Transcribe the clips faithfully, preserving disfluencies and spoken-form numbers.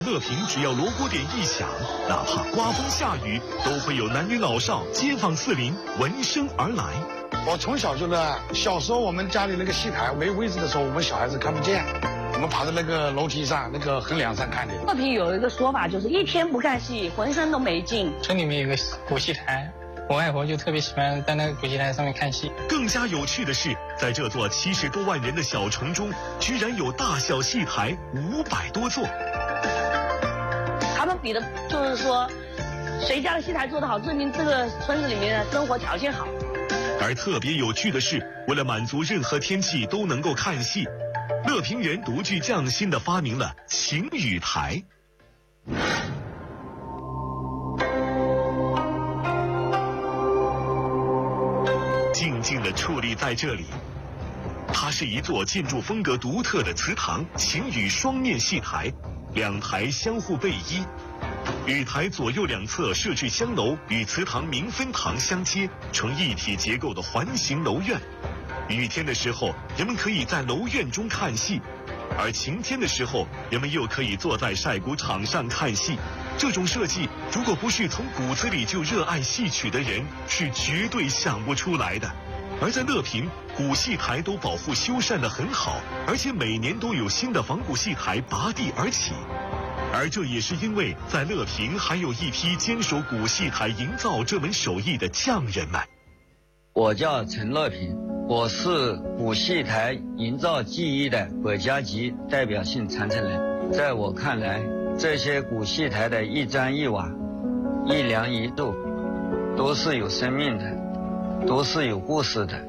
乐平只要锣鼓点一响，哪怕刮风下雨，都会有男女老少、街坊四邻闻声而来。 我从小就呢，小时候我们家里那个戏台没位置的时候，我们小孩子看不见，我们爬在那个楼梯上、那个横梁上看的。 乐平有一个说法，就是一天不看戏，浑身都没劲。 村里面有个古戏台，我外婆就特别喜欢在那个古戏台上面看戏。 更加有趣的是，在这座七十多万人的小城中，居然有大小戏台五百多座。 他们比的就是说，谁家的戏台做得好，证明这个村子里面的生活条件好。 而特别有趣的是，为了满足任何天气都能够看戏，乐平人独具匠心地发明了晴雨台。静静地矗立在这里，它是一座建筑风格独特的祠堂晴雨双面戏台，两台相互背依。雨台左右两侧设置香楼，与祠堂明分堂相接，成一体结构的环形楼院。雨天的时候，人们可以在楼院中看戏；而晴天的时候，人们又可以坐在晒谷场上看戏。这种设计，如果不是从骨子里就热爱戏曲的人，是绝对想不出来的。而在乐平，古戏台都保护修缮得很好，而且每年都有新的仿古戏台拔地而起。而这也是因为在乐平还有一批坚守古戏台营造这门手艺的匠人们。 我叫陈乐平，我是古戏台营造技艺的国家级代表性传承人。在我看来，这些古戏台的一砖一瓦、一梁一柱，都是有生命的，都是有故事的。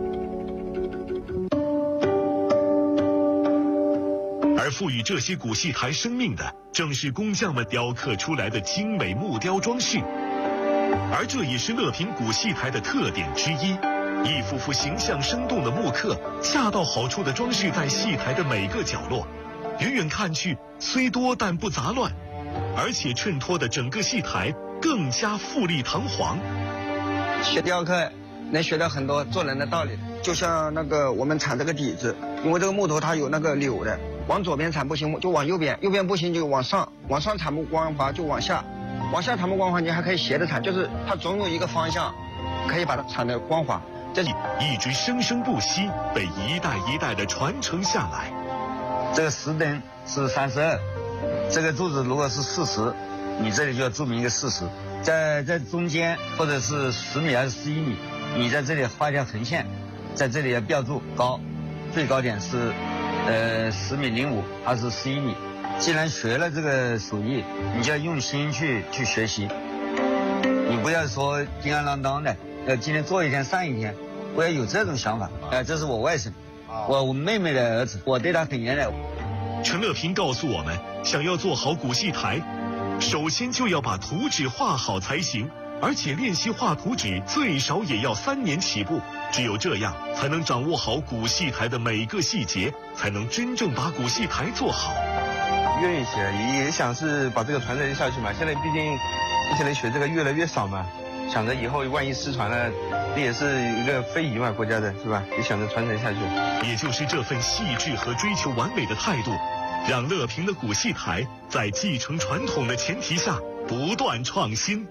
而赋予这些古戏台生命的，正是工匠们雕刻出来的精美木雕装饰。而这也是乐平古戏台的特点之一，一幅幅形象生动的木刻，恰到好处地装饰在戏台的每个角落，远远看去虽多但不杂乱，而且衬托的整个戏台更加富丽堂皇。 学雕刻能学到很多做人的道理，就像那个我们铲这个底子，因为这个木头它有那个扭的，往左边铲不行就往右边，右边不行就往上，往上铲不光滑就往下，往下铲不光滑你还可以斜着铲，就是它总有一个方向可以把它铲得光滑。这一直生生不息，被一代一代的传承下来。 这个石灯是三十二，这个柱子如果是四十，你这里就要注明一个四十，在在中间或者是十米还是十一米，你在这里画一条横线，在这里要标注高，最高点是呃十米零五还是十一米。既然学了这个手艺，你就要用心去去学习，你不要说叮当啷当的，呃今天做一天上一天，我要有这种想法。呃，这是我外甥，我我妹妹的儿子，我对他很严的。 陈乐平告诉我们，想要做好古戏台，首先就要把图纸画好才行，而且练习画图纸最少也要三年起步。只有这样，才能掌握好古戏台的每个细节，才能真正把古戏台做好。 愿意学，也想是把这个传承下去嘛。现在毕竟一些人学这个越来越少嘛，想着以后万一失传了，这也是一个非遗嘛，国家的是吧？也想着传承下去。 也就是这份细致和追求完美的态度，让乐平的古戏台在继承传统的前提下不断创新。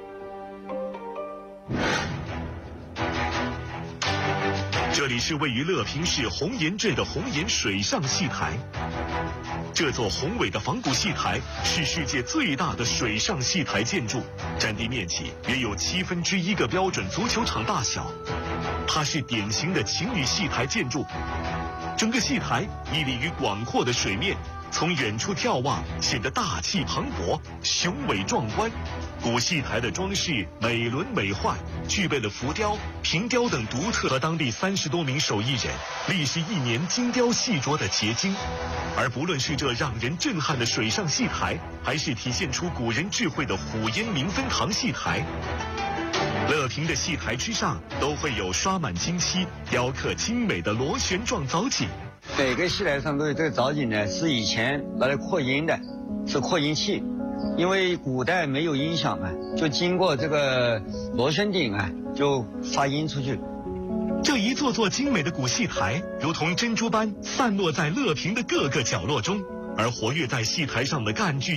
这里是位于乐平市红岩镇的红岩水上戏台。这座宏伟的仿古戏台是世界最大的水上戏台建筑，占地面积约有七分之一个标准足球场大小。它是典型的晴雨戏台建筑，整个戏台屹立于广阔的水面，从远处眺望显得大气磅礴、雄伟壮观。古戏台的装饰美轮美奂，具备了浮雕、平雕等独特，和当地三十多名手艺人历时一年精雕细琢的结晶。而不论是这让人震撼的水上戏台，还是体现出古人智慧的虎烟明分堂戏台，乐平的戏台之上都会有刷满金漆、雕刻精美的螺旋状藻井。 每个戏台上都有这个藻井呢，是以前拿来扩音的，是扩音器。因为古代没有音响嘛，就经过这个螺旋顶啊，就发音出去。 这一座座精美的古戏台，如同珍珠般散落在乐平的各个角落中， 而活跃在戏台上的赣剧